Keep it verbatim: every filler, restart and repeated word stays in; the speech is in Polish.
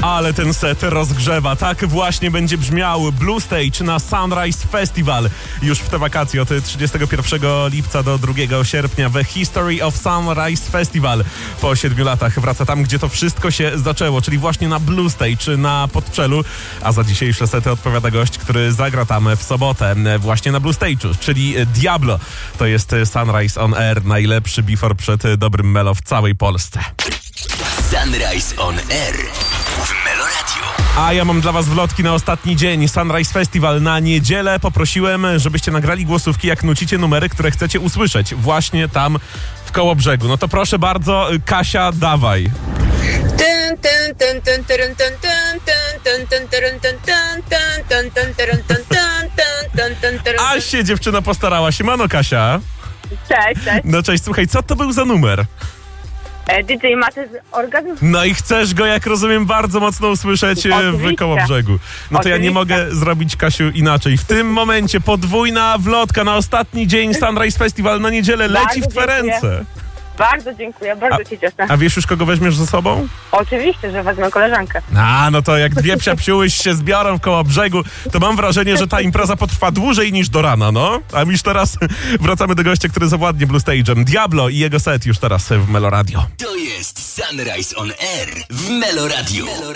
Ale ten set rozgrzewa. Tak właśnie będzie brzmiał Blue Stage na Sunrise Festival. Już w te wakacje od trzydziestego pierwszego lipca do drugiego sierpnia The History of Sunrise Festival. Po siedmiu latach wraca tam, gdzie to wszystko się zaczęło, czyli właśnie na Blue Stage, na Podczelu. A za dzisiejsze sety odpowiada gość, który zagra tam w sobotę właśnie na Blue Stage'u, czyli Diablo. To jest Sunrise on Air, najlepszy before przed dobrym melo w całej Polsce. Sunrise on Air w Melo Radio. A ja mam dla was wlotki na ostatni dzień Sunrise Festival na niedzielę. Poprosiłem, żebyście nagrali głosówki, jak nucicie numery, które chcecie usłyszeć właśnie tam w Kołobrzegu. No to proszę bardzo, Kasia, dawaj. A się dziewczyna postarała. Siemano, Kasia. Cześć, cześć. No cześć, słuchaj, co to był za numer? D J Matys Orgazm? No i chcesz go, jak rozumiem, bardzo mocno usłyszeć Oczywiście. w Kołobrzegu. No to ja nie Oczywiście. mogę zrobić, Kasiu, inaczej. W tym momencie podwójna wlotka na ostatni dzień Sunrise Festival na niedzielę leci Bardzo w twe dziękuję. ręce. Bardzo dziękuję, bardzo się cieszę. A wiesz już, kogo weźmiesz ze sobą? Oczywiście, że wezmę koleżankę. A, no to jak dwie psiapsiuły się zbiorą w Kołobrzegu, to mam wrażenie, że ta impreza potrwa dłużej niż do rana, no. A już teraz wracamy do gościa, który zawładnie Blue Stage'em. Diablo i jego set już teraz w Melo Radio. To jest Sunrise on Air w Melo Radio.